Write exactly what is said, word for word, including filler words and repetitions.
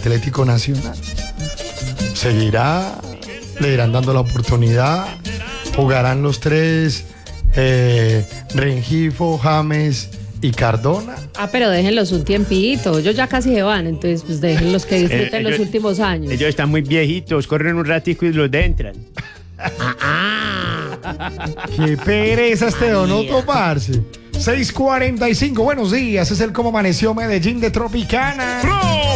Atlético Nacional. Seguirá, le irán dando la oportunidad, jugarán los tres, eh, Rengifo, James y Cardona. Ah, pero déjenlos un tiempito. Ellos ya casi se van, entonces pues déjenlos que disfruten Eh, los ellos- últimos años. Ellos están muy viejitos, corren un ratico y los entran. Qué pereza este Donoto, parce. seis cuarenta y cinco, buenos días, es el Cómo Amaneció Medellín de Tropicana.